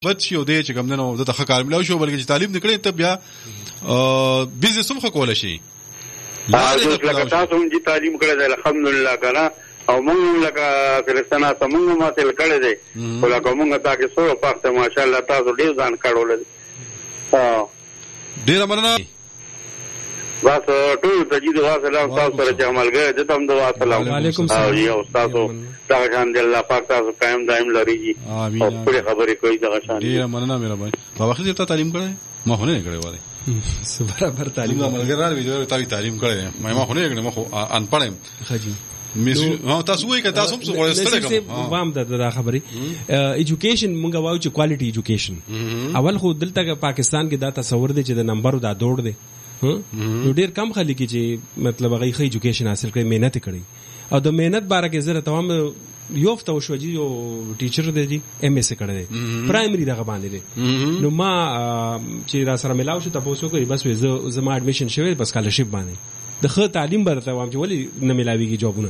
مثبت شي او د چې کوم نه د ښه کار ملو شو بلکې چې تعلیم نکړي ته بیا بزنس هم خو کول شي لکه تاسو هم چې تعلیم کړی دی الحمدلله کنه او موږ لکه فلسطین ته موږ ماته کړی دی ولکه موږ تاسو سره پخته ماشاءالله تاسو ډیر ځان کړول ډیر مننه بس ټول تجید واسلام تاسو سره چې عملګر دي تم د واسلام علیکم السلام او تاسو دا شان دی الله پاک تاسو قائم دائم لريږي امين او په خبرې کوي دا شان ډیر مننه میرا بھائی بابا خو ته تعلیم کړی ما خو نه کړی واره برابر تعلیم عملګر راوي ته تعلیم کړی ما خو نه کړی ما خو ان پړم خجی تاسو وایي که تاسو هم څه غواړئ ستړی وام دا خبرې ایجوکیشن مونږ وایو چې کوالټي ایجوکیشن اول خو دلته پاکستان کې دا تصور دی چې د نمبر دا دوړ دی نو ډیر کم خلک چې مطلب هغه ښه ایجوکیشن حاصل کړي مهنت کړي او د مهنت باره کې زره تمام یو هفته وشو جی یو ټیچر دی جی ایم ایس کړی دی پرایمري دغه باندې دی نو ما چې را سره ملاو شو تاسو کوي بس زما اډمیشن شوی په سکالرشپ باندې د ښه تعلیم برته وام چې ولی نه ملاويږي جوابونه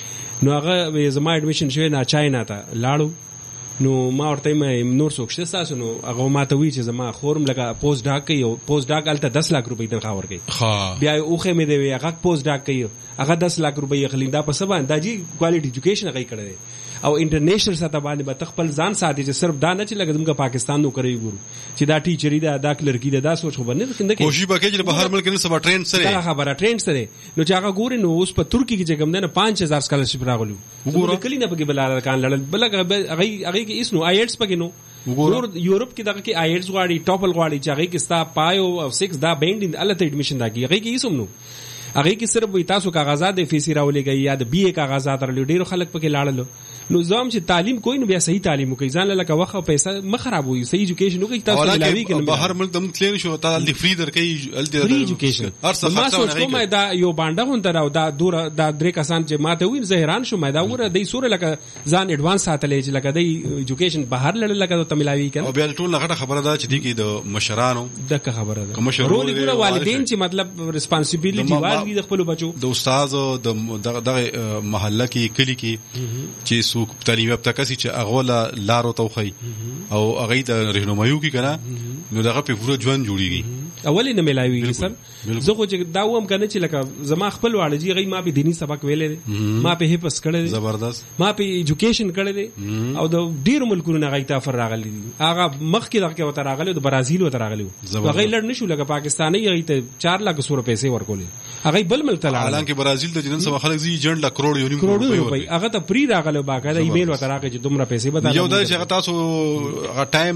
نو هغه زما اډمیشن شوی نه چاینا ته لاړو نو ما ورته مې نور څوک شته تاسو نو هغه ماته وی چې زما خورم لکه پوسټ ډاک کوي او پوسټ ډاک الته 10 لک روپۍ تنخواه ورکړي بیا اوخه مې دی هغه پوسټ ډاک کوي هغه 10 لک روپۍ اخلي دا په سبا انداجي کوالټي ایجوکیشن هغه کړی او انټرنیشنل سطح باندې به تخپل ځان ساتي چې صرف دا نه چې لکه زموږ پاکستان نو کوي ګورو چې دا ټیچري دا کلرکی دا سوچ خو باندې کنده کې کوشش وکړي چې بهر ملک نه سبا ټرند سره دا خبره ټرند سره نو چې هغه ګوري نو اوس په ترکی کې چې کوم نه 5000 سکالرشپ راغلو وګوره کلی نه پکې بلار کان لړل بلګه هغه کې اسنو آیټس پکې نو نور یورپ کې دغه کې آیټس غواړي ټاپل غواړي چې هغه کې ستا پایو او 6 دا بینډ ان الله ته اډمیشن دا کې هغه کې اسوم نو هغه کې صرف وي تاسو کاغذات د فیسي راولېږي یا د بي اي کاغذات راولې ډیرو خلک پکې لاړل نو زوم چې تعلیم کوی نو بیا صحیح تعلیم کوي ځان لکه وخت او پیسې مخرب وي صحیح ایجوکیشن کوي تاسو ملاوي کې بهر ملک دم تلین شو تعالی فری درکې الته فری ایجوکیشن ما سوچ کوم دا یو باندې هون تر او دا دور دا درې کسان چې ماته وین زهران شو ما دا وره د سوره لکه ځان اډوانس ساتلې چې لکه د ایجوکیشن بهر لړل لکه ته ملاوي کې او بیا ټول لغه خبره ده چې دي د مشرانو دغه خبره ده رول ګره والدین چې مطلب ریسپانسیبিলিټي والی د خپل بچو د استاد دغه محله کې کلی کې چې څوک تعلیم یافته کسي چې هغه لارو توخی او هغه د رهنمایو کې کنه نو دغه په پوره ژوند جوړیږي اولی نه ملایوي سر زه خو چې دا ووم کنه چې لکه زما خپل واړجی غي ما به دینی سبق ویلې ما په هپس کړی زبردست ما په ایجوکیشن کړی او د ډیر ملکونو نه غي تافر راغلی هغه مخ کې دغه وته راغلی د برازیل وته راغلی هغه لړ نشو لکه پاکستاني غي ته 4 لک سور پیسې ورکولې هغه بل ملک ته حالانکه برازیل د جنن سم خلک زی جن لا کروڑ یونیم روپۍ هغه ته پری راغلی باقاعده ایمیل وته راغی چې دومره پیسې بدل یو د چې تاسو هغه ټایم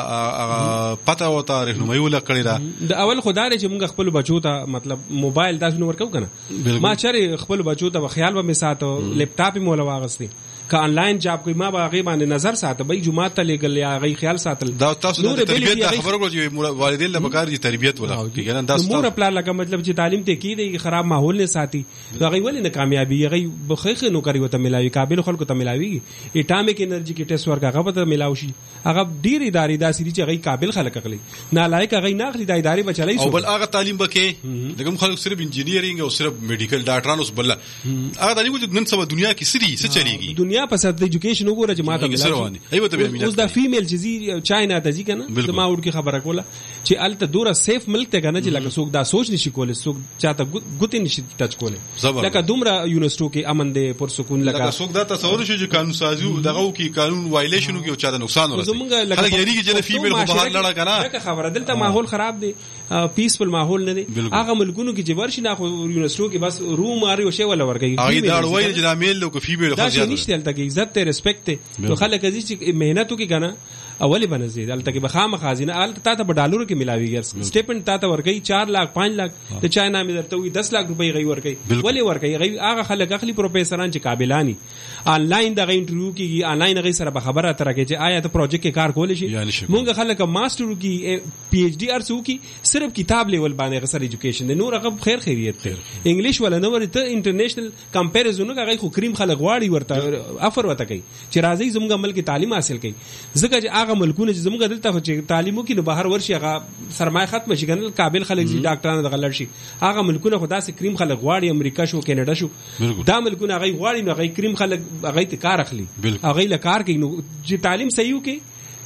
سره پته وته رهنمایي ولکړی دا د اول خدای چې موږ خپل بچو ته مطلب موبایل تاسو نو ورکو کنه ما چېرې خپل بچو ته خیال و می ساتو لپټاپ مو لواغستي که انلاین جاب کوي ما باغې باندې نظر ساته به جمعه ته لګل یا غي خیال ساتل دا تاسو د تربیت د خبرو کوي چې والدین له بکار دي تربیت ولا کیږي دا مور خپل لکه مطلب چې تعلیم ته کیږي خراب ماحول نه ساتي دا غي ولې نه کامیابی غي بخیخ نو کوي وته ملاوي قابل خلکو ته ملاوي اټامیک انرژي کې ټیسټ ورکا هغه ته ملاوي شي هغه ډیر ادارې داسې دي چې غي قابل خلک اخلي نالایق غي نه اخلي د ادارې بچلای او بل هغه تعلیم بکې دغه خلک صرف انجینیرینګ او صرف میډیکل ډاکټرانو بل هغه تعلیم چې نن سبا دنیا کې سړي څه چلیږي دنیا په سات ایجوکیشن وګوره چې ماته ملاوي اوس دا فیمیل چې زی چاینا ته ځي کنه زما ور کې خبره کوله چې الته دوره سیف ملک ته کنه چې لکه څوک دا سوچ نشي کولای څوک چاته ګوتې نشي ټچ کولای لکه دومره یونیورسيټو کې امن دې پر سکون لکه څوک دا تصور شي چې قانون سازي دغه کې قانون وایلیشن کې او چاته نقصان ورسي خلک یې چې فیمیل په بهر لړا کنه دا خبره دلته ماحول خراب دی پیسفل ماحول نه دی هغه ملکونو کې چې ورشي نه خو یونیورسيټو کې بس روم ماري او شی ولا ورګي هغه دا وایي چې دا میل لو کې فیمیل خو زیات نشته دلته کې عزت ته ریسپیکټ ته نو خلک چې مهنت وکي کنه اولی بنځي دلته کې بخامه خزینه الته تا ته په ډالرو کې ملاويږي سټیپند تا ته ورګي 4 لک 5 لک ته چاینا مې درته وي 10 لک روپۍ غي ورګي ولی ورګي غي هغه خلک اخلي پروفیسوران چې قابلانی آنلاین دغه انټرویو کې آنلاین غي سره خبره تر کې چې آیا ته پروجیکټ کې کار کولای شي مونږ خلک ماستر کې پی ایچ ډی ارسو کې صرف کتاب لیول باندې غسر ایجوکیشن نور هغه خیر خیریت انګلیش ولا نو ورته انټرنیشنل کمپیریزن هغه خو کریم خلک واړي ورته افر وته کوي چې راځي زموږ ملک تعلیم حاصل کوي ځکه چې هغه ملکونه چې زموږ دلته چې تعلیمو کې نو بهر ورشي هغه سرمایه ختم شي کنه قابل خلک زی ډاکټرانو دغه لړ شي هغه ملکونه خدا سي کریم خلک غواړي امریکا شو کینیډا شو دا ملکونه هغه غواړي نو هغه کریم خلک هغه ته کار اخلي هغه له کار کوي نو چې تعلیم صحیح وکي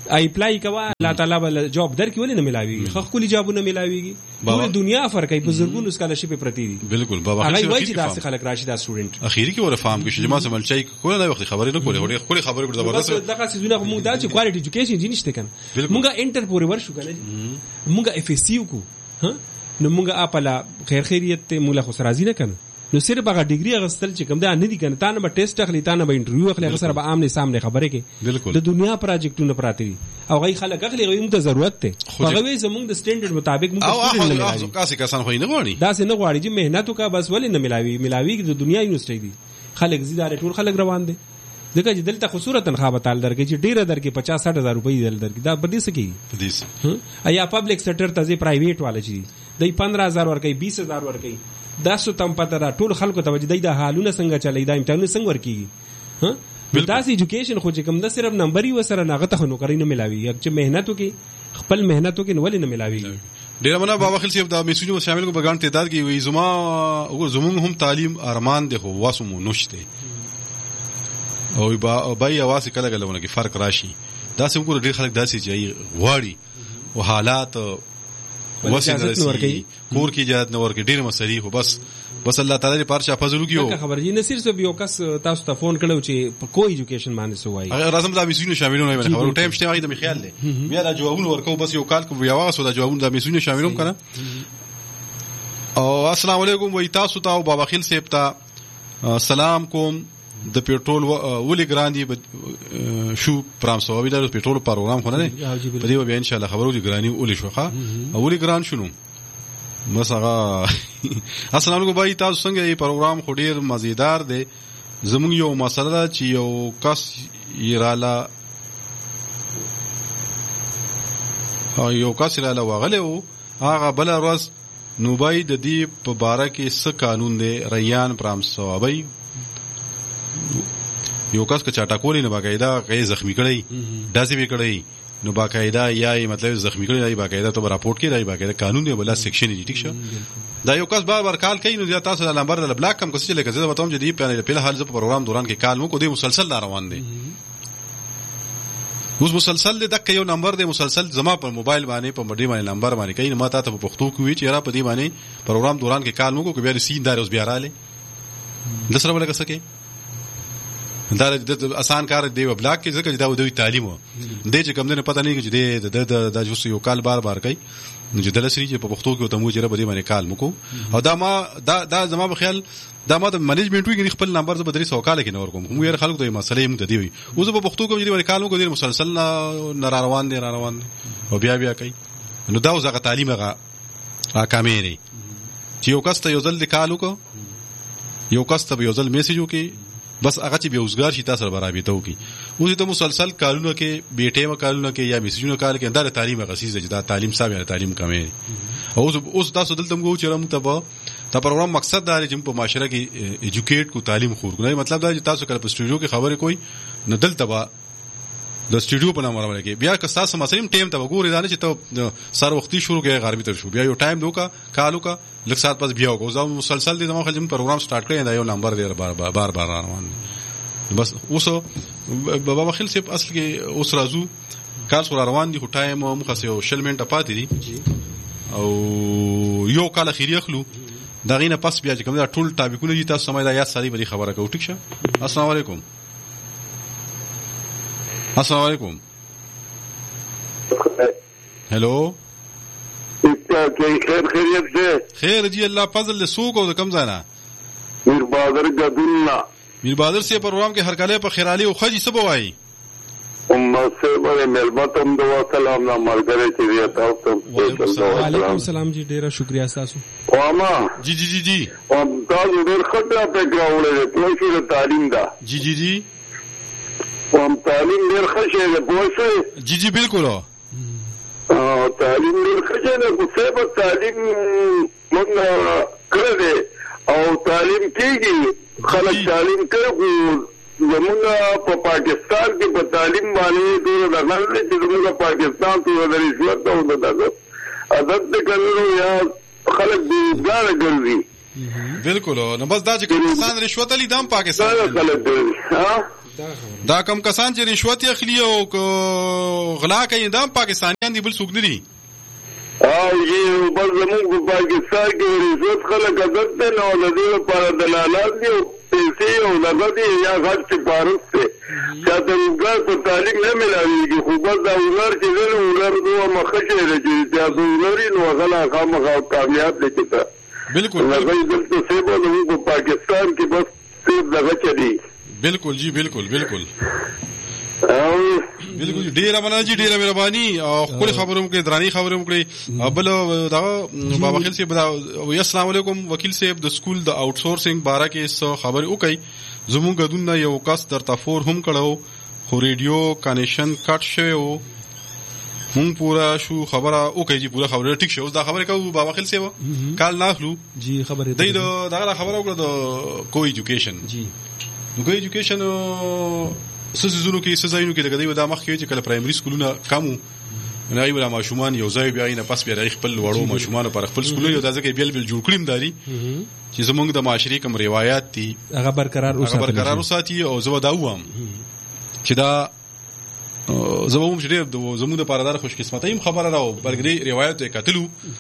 اپلای کوا الله تعالی بل جاب درکې ولې نه ملاويږي خو خولي جابونه ملاويږي ټول دنیا فرق کوي بزرګونو اسکالرشپ پرتی دي بالکل بابا هغه وایي چې داسې خلک راشي دا سټوډنټ اخیری کې ور فهم کې چې ما سمل چای کوله نه وخت خبرې نه کوله هډې خوري خبرې کړه زبردست دغه څه زونه موږ دا چې کوالټي ایجوکیشن جي نشته کنه موږ انټر پورې ورشو کنه موږ اف اس سی کو نو موږ اپلا خیریت ته موږ خو سرازي نه کنه نو صرف هغه ډیګري غستل چې کوم دا نه دي کنه تا نه به ټیسټ اخلي تا نه به انټرویو اخلي هغه سره به آمنے سامنے خبرې کې د دنیا پروجیکټونه پراته دي او غي خلک اخلي موږ ته ضرورت ته هغه وي زموږ د سټانډرډ مطابق موږ او کاسي کسان خو نه غواړي دا څه نه غواړي چې مهنت وکا بس ولې نه ملاوي د دنیا یونیورسيټي دي خلک زیاده ټول خلک روان دي دغه چې دلته خصوصا تنخواه به تعال درکې چې ډیره درکې 50-60 هزار روپۍ دل درکې دا بدې سکی ایا پبلک سېکټر ته ځي پرایویټ والا چي دای 15000 ورکې 20000 ورکې دا څه تم پته را ټول خلکو ته وجدای دا حالونه څنګه چلای دا امتحانونه څنګه ورکیږي ها داسې ایجوکیشن خو چې کوم د صرف نمبري وسره ناغه ته نو کوي نه ملاوي چې مهنت وکي خپل مهنت وکي ولې نه ملاوي ډیر مننه بابا خل صاحب دا میسجونه شامل کو بغان تعداد کې وي زمون هم تعلیم ارمان دی خو واسو مو نشته او بای اواز کله کله ونه کې فرق راشي دا سم ګور ډیر خلک داسې چې غواړي او حالات وسنه ورکی کور کی اجازه نه ورکی ډیر مسلې خو بس الله تعالی لري پارچا فضلو کیو خبر جی نصیر صاحب یو کس تاسو ته فون کړو چې په کوئی ایجوکیشن باندې سوای راځم دا میسونو شاملونه نه خبرو ټایم شته هغه د خیال له بیا دا جوابونه ورکو بس یو کال کو بیا واسو دا جوابونه د میسونو شاملوم کنه او السلام علیکم وای تاسو ته بابا خیل صاحب ته سلام کوم د پیټرول ولې ګران دي شو پرام سوابي د پیټرول پروګرام خو نه دی په دې به ان شاء الله خبرو دي ګرانی ولې شوخه ولې ګران شونو مسغه السلام علیکم بھائی تاسو څنګه یې پروګرام خو ډیر مزیدار دی زموږ یو مسله چې یو کس یراله وغله او هغه بل ورځ نوبای د دې په باره کې څه قانون دی ریان پرام سوابي یو کس که چاټا کولی نه باقاعده غي زخمی کړی داسې به کړی نو باقاعده یا مطلب زخمی کړی دی باقاعده ته راپورټ کړی دی باقاعده قانون دی بل سیکشن دی ټیک شه دا یو کس بار کال کوي نو تاسو د نمبر د بلاک کم کوسه لکه زه وتاوم چې دی په حال ز په پروګرام دوران کې کال مو کو دی مسلسل روان دی اوس مسلسل دغه یو نمبر دی مسلسل زما په موبایل باندې په مډي باندې نمبر باندې کین ما ته په پښتو کې وی چې را په دی باندې پروګرام دوران کې کال مو کو بیا سین دار اوس بیا رااله د سره ولګه سکے دا آسان کار دی بلاک کې ځکه دا دوی تعلیم دی چې کوم نه پته نه کې د جوس یو کال بار کوي چې د لسري چې په پښتو کې ته مو چې به دی باندې کال مو کو او دا زما په خیال دا ما د منیجمنت وی خپل نمبر زه بدري 100 کال کې نور کوم موږ یې خلکو ته مسلې موږ ته دی وي اوس په پښتو کې چې باندې کال مو کو دی مسلسل نه روان دي او بیا کوي نو دا اوسه تعلیم هغه کامیری چې یو کس ته یو ځل د کالو کو یو کس ته یو ځل میسج وکي بس هغه چې بیوزګار شي تاسو برابرې ته وکي اوس ته مسلسل کالونه کې بیٹه ما کالونه کې یا میسجونه کال کې اندار تعلیم غسیزه چې دا تعلیم صاحب یا تعلیم کمې اوس تاسو دلته موږ چې رم ته دا پروګرام مقصد دا دی چې په معاشره کې ایجوکیټ کو تعلیم خور کو نه مطلب دا چې تاسو کله په سټوډیو کې خبرې کوئی نه دلته د سټوډیو په نامه راوړل کې بیا که تاسو مسلیم ټیم ته وګورئ دا نه چې ته سر وختي شروع کې غربي تر شو بیا یو ټایم دوکا کالو کا لږ سات پس بیا وګورئ مسلسل دې دماغ خلک پروګرام سٹارټ کړی دا یو نمبر دی بار روان بس اوس بابا خل صاحب اصل کې اوس راځو کال سره روان دي ټایم مخه سه شلمنټ پاتې دي او یو کال اخیری اخلو دا غینه پس بیا چې کوم دا ټول ټاپکونه دي تاسو سمای دا یا سړي به خبره کوو ټیک شه السلام علیکم السلام علیکم हेलो خیریت سے خیر جی اللہ فضل سوق او کم زانا میر بہادر گدلنا میر بہادر سے پروگرام کے ہر کالے پر خیرالی او خجی سب وائی امت سے بڑے ملبتم دعا سلام نا مرګره چې دی تاسو وعلیکم السلام جی ډیره شکریہ تاسو واما جی ام تاسو ډیر خطر په ګراولې په شو تعلیم دا جی ام تعلیم ډیر خشه ده پوښه جی بالکل تعلیم ډیر خشه ده خو څه تعلیم موږ کړه او تعلیم کېږي خلک تعلیم کوي زمونږ په پاکستان کې په تعلیم باندې ډېر درنه چې زمونږ پاکستان ته د رشوت او د عادت کړو یا خلک دې ځان ګرځي بالکل نو بس دا چې پاکستان رشوت علی دام پاکستان خلک ها دا کم کسان چې رشوت اخلي او غلا کوي دا پاکستانیان دي بل څوک نه دي او یې بل زموږ په پاکستان کې رشوت خلک عادت نه نو د دې لپاره دلالات دي پیسې او لګد یا غټ سپارښت ته چې د په تعلیم نه ملایږي خو بس دا ولر چې ولر دوه مخشه لري چې دا ولري نو غلا خامخا کامیاب دي کېته بالکل هغه دلته سیبو د پاکستان کې بس سیب دغه چدي بالکل جی بالکل ډیره مناجي ډیره مهرباني او خپل خبرو کې دراني خبرو کې بل دا بابا خیل صاحب السلام علیکم وکیل صاحب د سکول د آوټ سورسینګ باره کې خبر وکړي زموږ غدون یو کس در تفور هم کړو خو ریډیو کنیکشن کټ شوی وو مون پورا شو خبره وکړي جی پورا خبره ټیک شو دا خبره کوو بابا خیل صاحب کال ناخلو جی خبره دی دا خبره وکړه د کو ایجوکیشن جی کو ایجوکیشن سزونو کې سزاینو کې لګیدي ودا مخ کې چې کله پرایمري سکولونه کمو نه ایولا ماشومان یو ځای بیا نه پس بیا خپل وړو ماشومان پر خپل سکول یو دازه کې بیل جوړ کړیم داري چې زمونږ د معاشري کوم روایت دي هغه برقرار وساتي او زو دا وام چې دا زموږ چې زموږ د پاردار خوش قسمتایم خبره راو بلګری روایت کتلو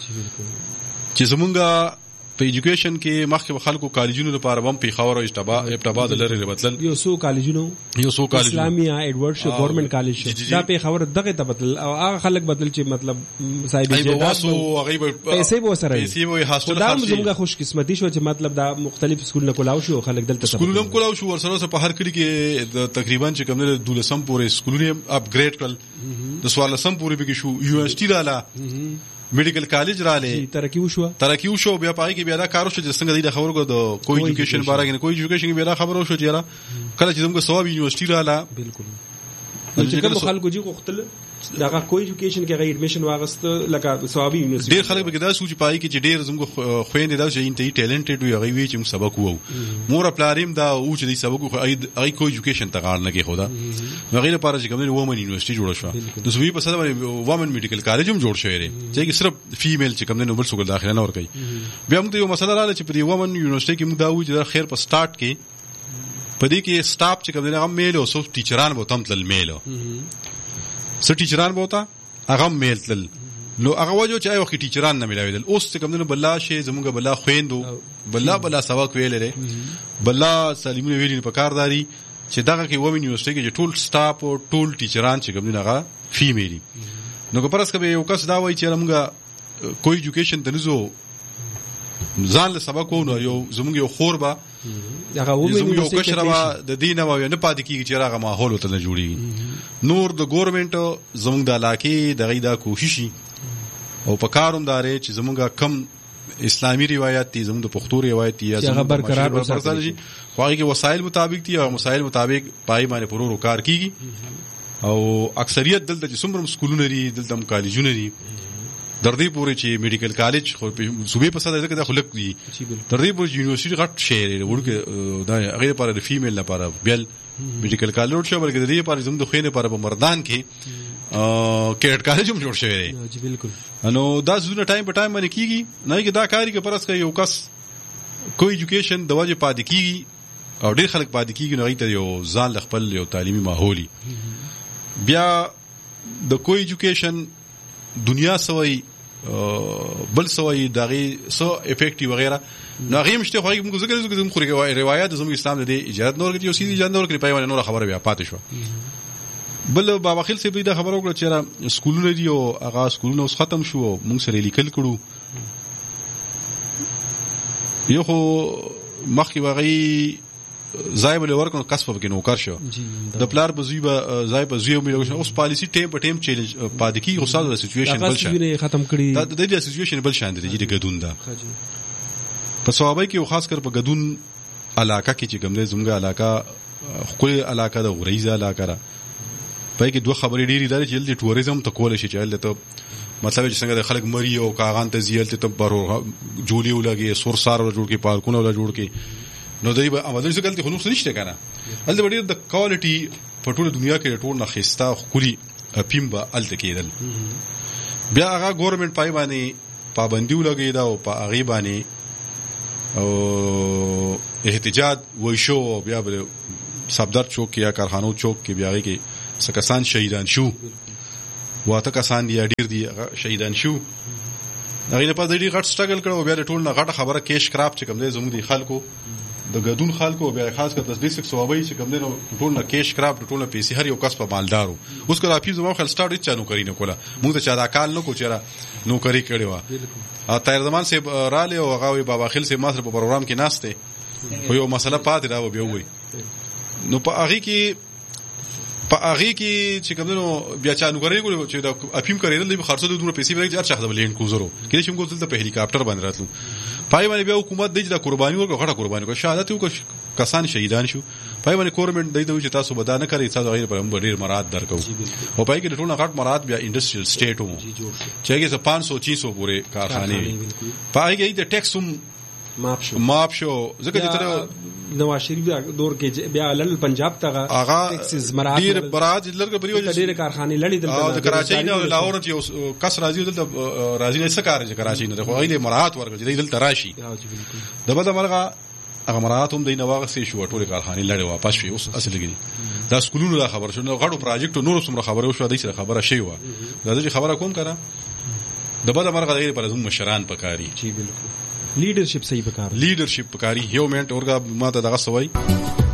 چې زمونږ په ایجوکیشن کې مخکې خلکو کالجونو لپاره هم پیښور او ابتباد لري ربطل یو سو کالجونو اسلامیا ایڈورډ شو گورنمنت کالج شو دا پیښور دغه ته بدل او هغه خلک بدل چې مطلب صاحب جداد پیسې به سره دا زموږه خوش قسمتي شو چې مطلب دا مختلف سکولونه کولاو شو خلک دلته سکولونه کولاو شو ورسره په هر کلی کې تقریبا چې کوم نه 12 پورې سکولونه اپګریډ کړل د 14 پورې به شو یونیورسيټي رااله میډیکل کالج رااله ترقی وشو بیا پای کې بیا دا کارو شو چې څنګه د خبرو کو د کوئی ایجوکیشن باره کې کوئی ایجوکیشن بیا دا خبرو شو چې را کله چې موږ ثواب یونیورسيټي رااله بالکل چې کوم خلکو جی خوختل دا کوئی ایجوکیشن کې غیر ایډمیشن واغست لکه ثوابي یونیورسيټي ډیر خلک به دا سوچ پای کې چې ډیر زموږ خويندې دا چې انټي ټیلنټډ وي هغه وی چې موږ سبق وو مور پلاریم دا او چې دی سبق خو ای کوئی ایجوکیشن ته غاړه نه کې خدا غیر لپاره چې کوم وومن یونیورسيټي جوړ شو د سوي په سره وومن میډیکل کالج هم جوړ شوی دی چې صرف فیمیل چې کوم نه بل څه داخله نه ور کوي بیا موږ یو مسله رااله چې په وومن یونیورسيټي کې موږ دا وی چې خیر په سٹارټ کې پدې کې سټاف چې کوم نه هم میل او سو ټیچران به تم تل میل س ټیچران بوتا هغه میل تل نو هغه وجو چې وخت ټیچران نه ملاویدل اوس څنګه نه بلا شي زموږ بلا خويندو بلا سبق ویل لري بلا سلیمونه ویل په کارداري چې دغه کې وومن یونیورسيټي کې ټول سټاف او ټول ټیچران چې کوم نه هغه فیمیلی نو که پرس کبه یو کس دا وایي چې موږ کوئی ایجوکیشن تنزو ځان له سبق وو نو یو زموږ یو خور با هغه ومن یو کشروا د دینه و نه پاتې کیږي چې هغه ماحول ته نه جوړي نور د ګورنمنت زموږ د علاقې د غیدا کوششي او په کاروم داري چې زموږ کم اسلامي روایت دي زموږ د پښتو روایت دي هغه برقرار وساتل واغې مسائل مطابق دي او مسائل مطابق پای باندې پرورو کار کیږي او اکثریت دلته چې څومره سکولونه لري دلته کالجونه لري دردی پورې چې میډیکل کالج خو صوبې په ساده ځکه د خلک دي دردی پورې یونیورسيټي غټ شهر دی ورګه دا غیر لپاره د فیمیل لپاره بیل میډیکل کالج شو بلکې د دې لپاره زموږ د خوینې لپاره په مردان کې کېټ کالج هم جوړ شوی دی جی بالکل نو دا زونه ټایم په ټایم باندې کیږي نه کې دا کاری کې پرس کوي یو کس کوئی ایجوکیشن د واجب پاتې کیږي او ډېر خلک پاتې کیږي نو ته یو ځان خپل یو تعلیمي ماحولي بیا د کوئی ایجوکیشن دنیا سوي بل سوي دغه سو افیکټي وغیرہ نو هغه مشته خو موږ ذکر زموږ روایت زموږ اسلام د اجازه نور کې یو سیدی اجازه نور کې پایونه نور خبره بیا پاتې شو بل بابا خیل سی دا خبره وکړه چې سکولونه دی او هغه سکولونه اوس ختم شو موږ سره لیکل کړو یو خو مخکې وغي زای بل ورکو کسب کې نو کار شو د پلار بزوی زای په زیو ملو اوس پالیسی ټیم په ټیم چیلنج پاد کی غوسه د سچويشن بل شان ختم کړي د دې سچويشن بل شان دی د غدون دا په صوابای کې خاص کر په غدون علاقہ کې چې ګمله زمګه علاقہ خپل علاقہ د غریزه علاقہ را پای کې دوه خبرې ډېری دي چې د ټوریزم ته کول شي چې ته مطلب چې څنګه د خلک مری او کاغان ته زیلت ته برو جوړي ولګي سور سار جوړ کې پارکونه ولا جوړ کې نو دوی به عمل څه غلطي خلوص نشته کنه هلته ډېر د کوالټي په ټوله دنیا کې ټول نه خستا خولي پیمبا الته کېدل بیا هغه ګورنمنت پای باندې پابندي ولګي دا او په هغه باندې او احتجاج وشو بیا صفدر چوک کې یا کارخانو چوک کې بیا کې سکسان شهیدان شو واته کسان دی ډیر دی شهیدان شو هغه په دې غټ سټرګل کړو بیا ټول نه غټه خبره کیش کراپ چې کوم دی زموږ د خلکو د غدون خلکو بیا خاص کر تصدیق سوابي چې کوم دی ټول نه کیش کراپ ټول نه پیسې هر یو کس په مالدارو اوس کله اپی زموږ خل سٹارټ چا نو کری نه کوله موږ ته چا دا کال نو کو چیرې نو کری کړي وا تیر زمان سے را له او غاوي بابا خل سے ماستر په پروګرام کې ناشته خو یو مسله پاتې راو بیا وای نو په هغه کې چې کومو بیا چا نو کوي چې دا افیم کړي د خرڅو د دوه پیسې ورګ ځار شخص بلین کوزرو کله چې موږ دلته په هلیکاپټر باندې راتلو پای باندې بیا حکومت د قرباني ورکړه غټه قرباني کو شهادت یو کسان شهیدان شو پای باندې گورنمنت د چې تاسو بدانه کوي تاسو غیر پر هم ډیر مراد درکو او پای کې ټول غټ مراد بیا انډستریل سټیټ وو چې هغه 500 پورې کارخانه پای کې د ټیکس هم ماپ شو ځکه چې تر نواز شریف دور کې بیا لړل پنجاب ته ټیکسز ډیر براد لږه بری وجه ډیر کارخانه لړې د کراچۍ نه لاهور ته یو کس راځي دلته راځي نه څه کار چې کراچۍ نه خو غیر مراد ورګ چې دلته راشي د بده مرغه هغه مراد هم د نواغ سي شو ټول کارخانه لړې واپس شي اوس اصل کې دا سکولونو دا خبر شو غړو پروجیکټ نور څومره خبره شو د څه خبره شي و دا چې خبره کوم کړه د بده مرغه غیر پر زموږ مشران پکاري جی بالکل لیډرشپ صحیح پکاري یو منټ اورګه ما ته دغه سوي